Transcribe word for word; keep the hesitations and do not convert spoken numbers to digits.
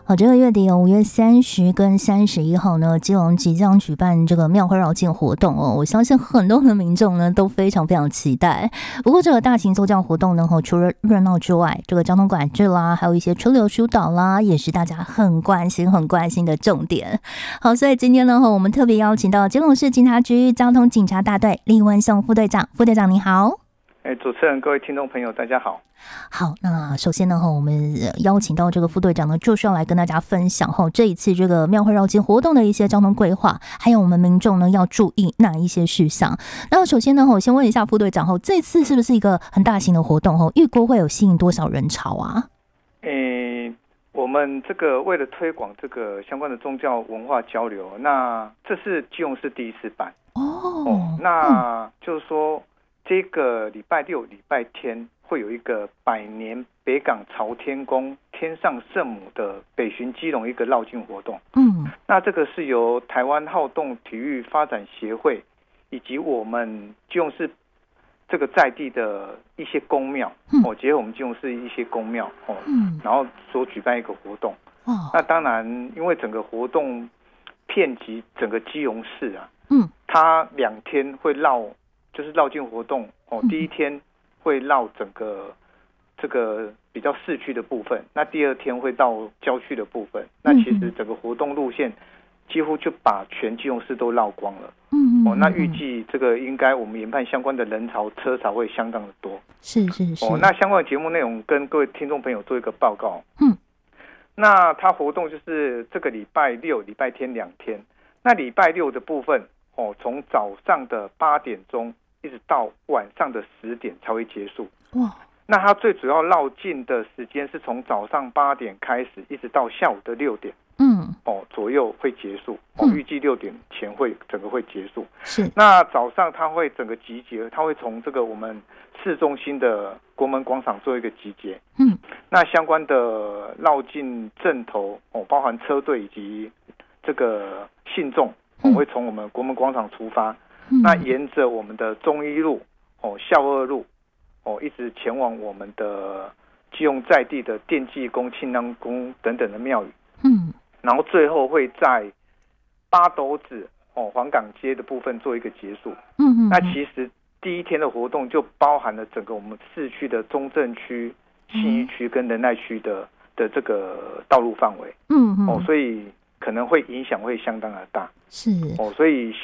好，这个月底哦，五月三十跟三十一号呢，基隆即将举办这个庙会绕境活动哦。我相信很多的民众呢都非常非常期待。不过这个大型宗教活动呢，除了热闹之外，这个交通管制啦，还有一些车流疏导啦，也是大家很关心、很关心的重点。好，所以今天呢，我们特别邀请到基隆市警察局交通警察大队厉文颂副队长，副队长你好。 哎，主持人、各位听众朋友，大家好。 好，那首先呢，我们邀请到这个副队长呢，就是要来跟大家分享后这一次这个庙会绕境活动的一些交通规划，还有我们民众呢要注意哪一些事项。那首先呢，我先问一下副队长后，这次是不是一个很大型的活动？后预估会有吸引多少人潮啊？ 诶，我们这个为了推广这个相关的宗教文化交流，那这是基隆市第一次办哦。哦那就是说。这个礼拜六、礼拜天会有一个百年北港朝天宫天上圣母的北巡基隆一个绕境活动。嗯，那这个是由台湾好动体育发展协会以及我们基隆市这个在地的一些宫庙，嗯、哦，结合我们基隆市一些宫庙哦，嗯，然后所举办一个活动。哦，那当然，因为整个活动遍及整个基隆市啊，嗯，它两天会绕。就是绕境活动哦，第一天会绕整个这个比较市区的部分，那第二天会到郊区的部分。那其实整个活动路线几乎就把全基隆市都绕光了。嗯哦，那预计这个应该我们研判相关的人潮车潮会相当的多。 是是是。 哦，那相关的节目内容跟各位听众朋友做一个报告。嗯，那它活动就是这个礼拜六、礼拜天两天。那礼拜六的部分哦，从早上的八点钟。一直到晚上的十点才会结束。哇！那它最主要绕境的时间是从早上八点开始，一直到下午的六点。嗯，哦，左右会结束。哦，预计六点前会整个会结束。是。那早上它会整个集结，它会从这个我们市中心的国门广场做一个集结。嗯。那相关的绕境阵头哦，包含车队以及这个信众，我、哦、会从我们国门广场出发。那沿着我们的中一路、哦孝二路、哦一直前往我们的基隆在地的奠济宫、庆安宫等等的庙宇，嗯，然后最后会在八斗子哦黄港街的部分做一个结束，嗯嗯。那其实第一天的活动就包含了整个我们市区的中正区、信义区跟仁爱区的的这个道路范围，嗯嗯。哦，所以可能会影响会相当的大，是哦，所以